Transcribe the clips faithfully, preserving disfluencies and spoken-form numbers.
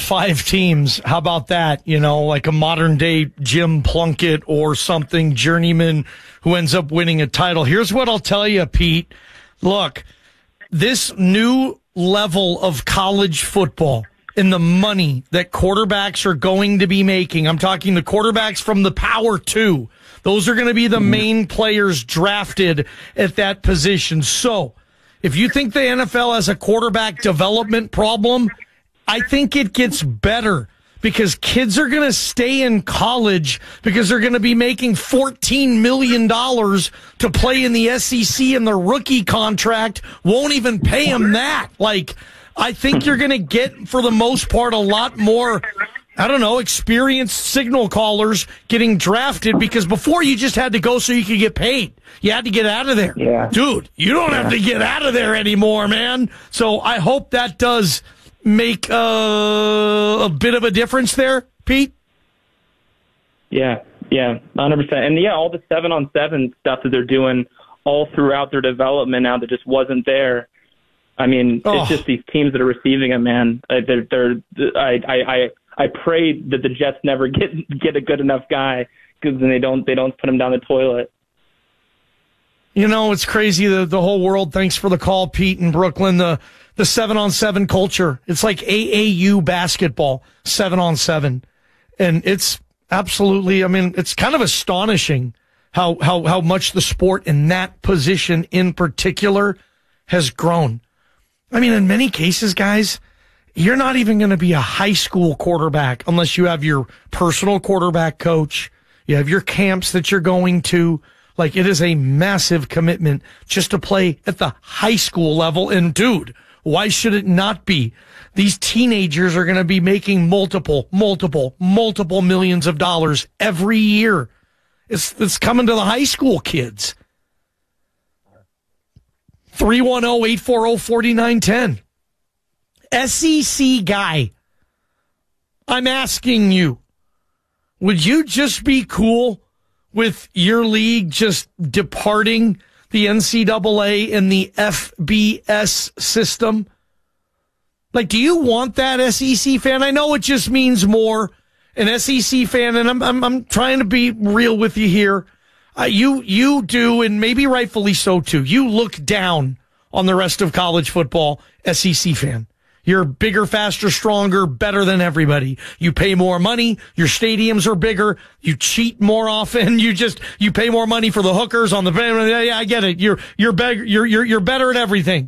five teams. How about that? You know, like a modern day Jim Plunkett or something, journeyman who ends up winning a title. Here's what I'll tell you, Pete. Look, this new level of college football and the money that quarterbacks are going to be making, I'm talking the quarterbacks from the Power Two. Those are going to be the main players drafted at that position. So if you think the N F L has a quarterback development problem, I think it gets better because kids are going to stay in college because they're going to be making fourteen million dollars to play in the S E C, and the rookie contract won't even pay them that. Like, I think you're going to get, for the most part, a lot more, I don't know, experienced signal callers getting drafted, because before you just had to go so you could get paid. You had to get out of there. Yeah. Dude, you don't yeah. have to get out of there anymore, man. So I hope that does make uh, a bit of a difference there, Pete? Yeah, yeah, one hundred percent. And, yeah, all the seven-on-seven stuff that they're doing all throughout their development now that just wasn't there. I mean, oh. it's just these teams that are receiving them, man. They're, they're, I, I, I, I pray that the Jets never get get a good enough guy, because then they don't they don't put him down the toilet. You know, it's crazy. The the whole world, thanks for the call, Pete in Brooklyn, the the seven-on-seven culture. It's like A A U basketball, seven-on-seven. And it's absolutely, I mean, it's kind of astonishing how, how, how much the sport in that position in particular has grown. I mean, in many cases, guys, you're not even going to be a high school quarterback unless you have your personal quarterback coach, you have your camps that you're going to. Like, it is a massive commitment just to play at the high school level. And, dude, why should it not be? These teenagers are going to be making multiple, multiple, multiple millions of dollars every year. It's, it's coming to the high school kids. three one zero, eight four zero, four nine one zero. S E C guy, I'm asking you, would you just be cool with your league just departing the N C double A and the F B S system? Like, do you want that, S E C fan? I know it just means more. An S E C fan, and I'm I'm, I'm trying to be real with you here. Uh, you you do, and maybe rightfully so too. You look down on the rest of college football, S E C fan. You're bigger, faster, stronger, better than everybody. You pay more money. Your stadiums are bigger. You cheat more often. You just, you pay more money for the hookers on the, yeah, I get it. You're, you're better, you're, you're, you're better at everything.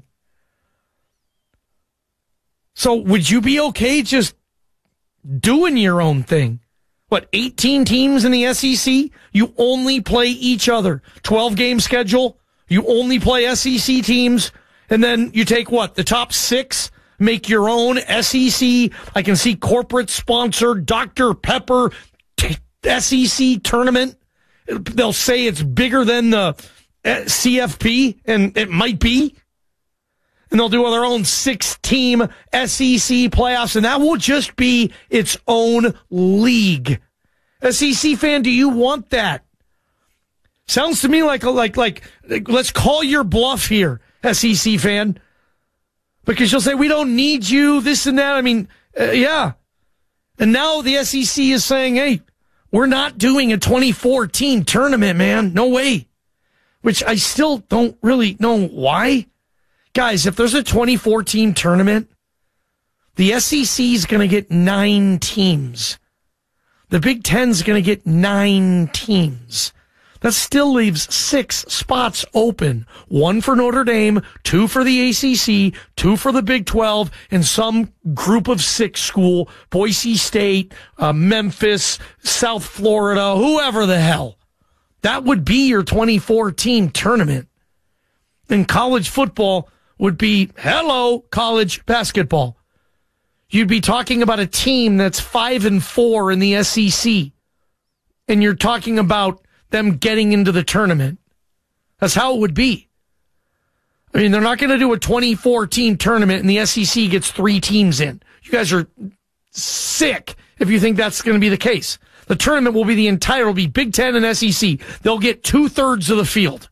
So would you be okay just doing your own thing? What, eighteen teams in the S E C? You only play each other. twelve game schedule. You only play S E C teams. And then you take what? The top six? Make your own S E C. I can see corporate sponsored Doctor Pepper t- S E C tournament. They'll say it's bigger than the C F P, and it might be. And they'll do their own six-team S E C playoffs, and that will just be its own league. S E C fan, do you want that? Sounds to me like like like let's call your bluff here, S E C fan. Because you'll say, we don't need you, this and that. I mean, uh, yeah. And now the S E C is saying, hey, we're not doing a twenty fourteen tournament, man. No way. Which I still don't really know why. Guys, if there's a twenty fourteen tournament, the S E C is going to get nine teams. The Big Ten's going to get nine teams. That still leaves six spots open. One for Notre Dame, two for the A C C, two for the Big twelve, and some group of six school, Boise State, uh, Memphis, South Florida, whoever the hell. That would be your twenty fourteen tournament. And college football would be, hello, college basketball. You'd be talking about a team that's five and four in the S E C. And you're talking about them getting into the tournament. That's how it would be. I mean, they're not going to do a twenty fourteen tournament and the S E C gets three teams in. You guys are sick if you think that's going to be the case. The tournament will be the entire, will be Big Ten and S E C. They'll get two-thirds of the field.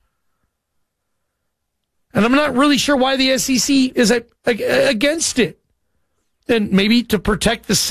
And I'm not really sure why the S E C is a, a, against it. And maybe to protect the